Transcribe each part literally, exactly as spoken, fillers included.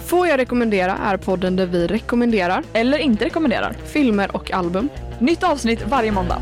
Får jag rekommendera är podden där vi rekommenderar, eller inte rekommenderar, filmer och album. Nytt avsnitt varje måndag.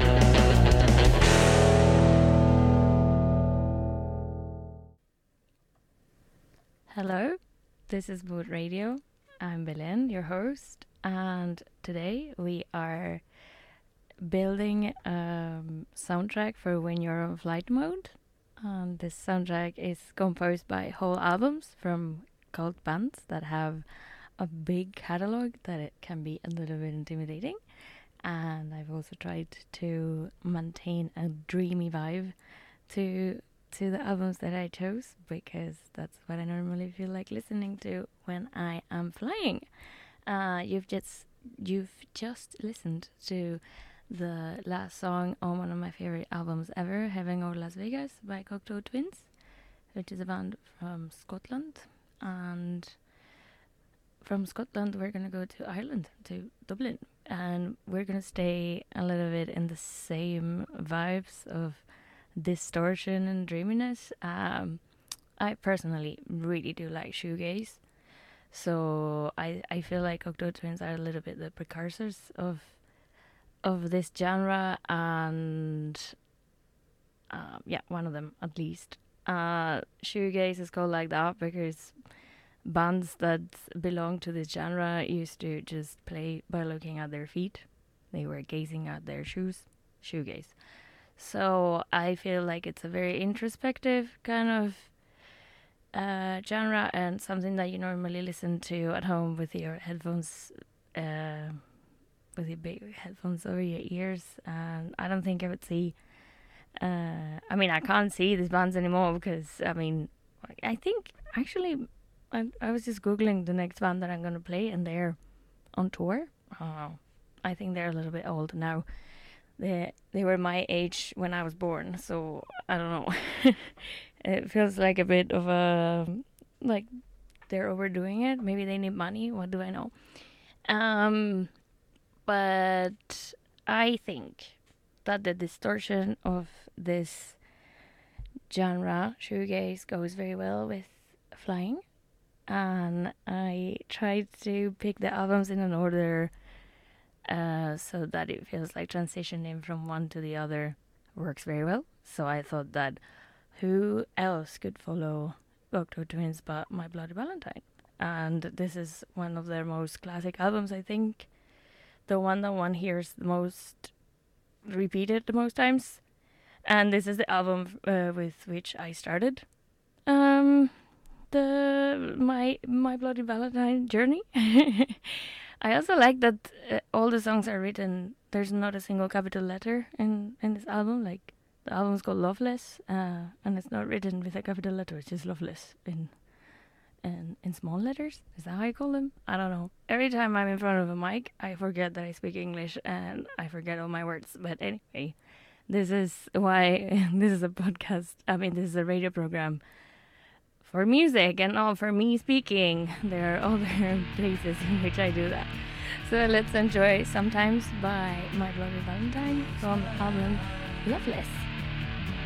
Hello, this is Mood Radio. I'm Belen, your host, and today we are building a soundtrack for when you're on flight mode. And this soundtrack is composed by whole albums from cult bands that have a big catalog that it can be a little bit intimidating. And I've also tried to maintain a dreamy vibe to to the albums that I chose, because that's what I normally feel like listening to when I am flying. Uh, you've just you've just listened to the last song on one of my favorite albums ever, Heaven or Las Vegas by Cocteau Twins, which is a band from Scotland. And from Scotland we're gonna go to Ireland, to Dublin, and we're gonna stay a little bit in the same vibes of distortion and dreaminess. Um, I personally really do like shoegaze, so I I feel like Cocteau Twins are a little bit the precursors of of this genre, and um, yeah, one of them at least. Uh, shoegaze is called like that because bands that belong to this genre used to just play by looking at their feet. They were gazing at their shoes. Shoegaze. So I feel like it's a very introspective kind of uh, genre, and something that you normally listen to at home with your headphones, uh, with your big headphones over your ears. And I don't think I would see. Uh, I mean, I can't see these bands anymore because I mean, I think actually, I I was just googling the next band that I'm gonna play, and they're on tour. Oh, I think they're a little bit old now. They they were my age when I was born, so I don't know. It feels like a bit of a like they're overdoing it. Maybe they need money. What do I know? Um, but I think that the distortion of this genre, shoegaze, goes very well with flying. And I tried to pick the albums in an order uh, so that it feels like transitioning from one to the other works very well. So I thought that who else could follow Cocteau Twins but My Bloody Valentine? And this is one of their most classic albums, I think. The one that one hears the most repeated the most times. And this is the album uh, with which I started um, the my my Bloody Valentine journey. I also like that uh, all the songs are written. There's not a single capital letter in in this album. Like the album's called Loveless, uh, and it's not written with a capital letter. It's just Loveless in in in small letters. Is that how I call them? I don't know. Every time I'm in front of a mic, I forget that I speak English and I forget all my words. But anyway, this is why this is a podcast. I mean, this is a radio program for music and not for me speaking. There are other places in which I do that. So let's enjoy Sometimes by My Bloody Valentine from the album Loveless.